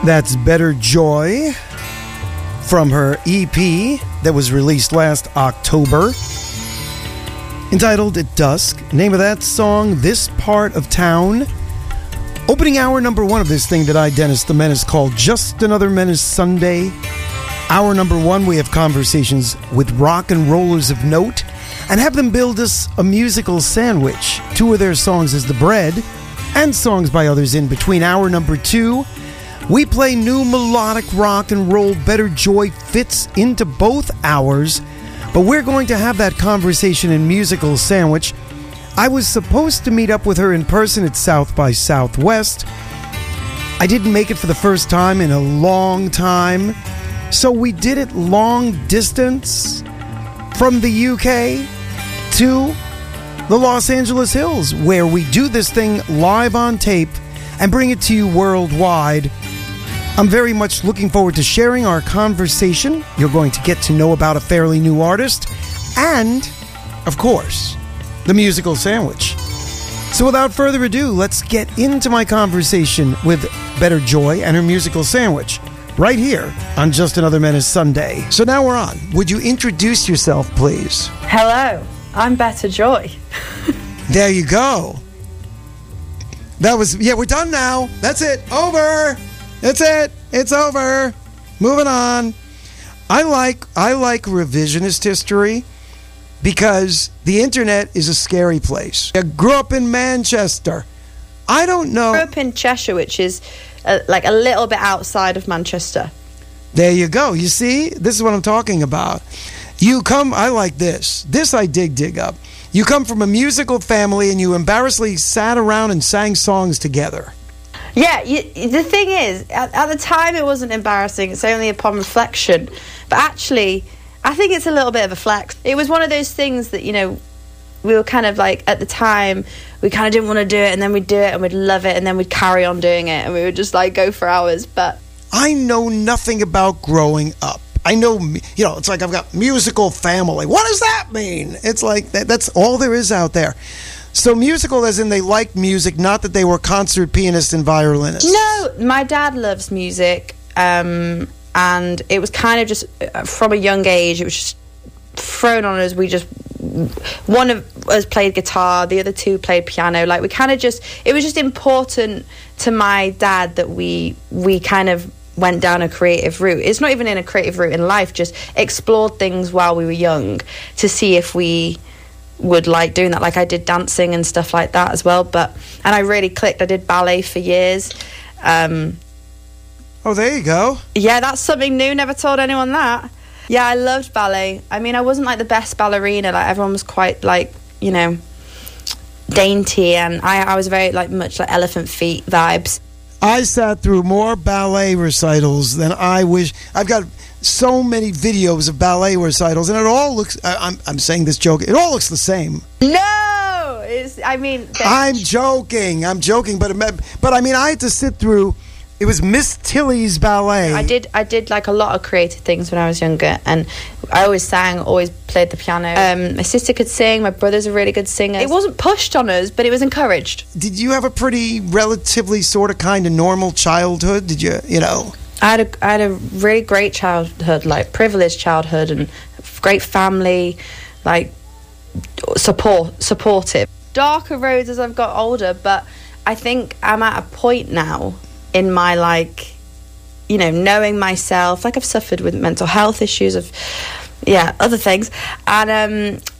That's Better Joy from her EP that was released last October, entitled At Dusk. Name of that song, This Part of Town. Opening hour number one of this thing that I, Dennis the Menace, called Just Another Menace Sunday. Hour number one, we have conversations with rock and rollers of note and have them build us a musical sandwich. Two of their songs as the bread and songs by others in between. Hour number two, we play new melodic rock and roll. Better Joy fits into both hours, but we're going to have that conversation and musical sandwich. I was supposed to meet up with her in person at South by Southwest. I didn't make it for the first time in a long time, so we did it long distance from the UK to the Los Angeles Hills, where we do this thing live on tape and bring it to you worldwide. I'm very much looking forward to sharing our conversation. You're going to get to know about a fairly new artist and, of course, the musical sandwich. So without further ado, let's get into my conversation with Better Joy and her musical sandwich right here on Just Another Menace Sunday. So now we're on. Would you introduce yourself, please? Hello, I'm Better Joy. There you go. That was, we're done now. That's it. Over. That's it. It's over. Moving on. I like revisionist history because the internet is a scary place. I grew up in Manchester. I don't know. I grew up in Cheshire, which is like a little bit outside of Manchester. There you go. You see? This is what I'm talking about. I like this. This I dig up. You come from a musical family and you embarrassingly sat around and sang songs together. Yeah, the thing is, at the time it wasn't embarrassing. It's only upon reflection. But actually, I think it's a little bit of a flex. It was one of those things that, we were kind of like, at the time, we kind of didn't want to do it, and then we'd do it, and we'd love it, and then we'd carry on doing it, and we would just, go for hours. But I know nothing about growing up. I know, it's like I've got musical family. What does that mean? It's like, that's all there is out there. So musical as in they liked music, not that they were concert pianists and violinists. No, my dad loves music, and it was kind of just, from a young age, it was just thrown on us. One of us played guitar, the other two played piano. Like, we kind of just, it was just important to my dad that we kind of went down a creative route. It's not even in a creative route in life, just explored things while we were young to see if we would like doing that. Like, I did dancing and stuff like that as well, and I really clicked. I did ballet for years. Oh, there you go. Yeah, that's something new. Never told anyone that. Yeah, I loved ballet. I mean, I wasn't like the best ballerina. Like, everyone was quite dainty, and I was very much like Elephant Feet vibes. I sat through more ballet recitals than I wish. I've got so many videos of ballet recitals, and it all looks, I'm saying this joke, it all looks the same. No! I'm joking, but I mean, I had to sit through, it was Miss Tilly's ballet. I did like a lot of creative things when I was younger, and I always sang, always played the piano. My sister could sing, my brother's a really good singer. It wasn't pushed on us, but it was encouraged. Did you have a pretty relatively sort of kind of normal childhood? Did you, I had a really great childhood, like privileged childhood, and great family, like supportive. Darker roads as I've got older, but I think I'm at a point now in my knowing myself. Like, I've suffered with mental health issues, other things, and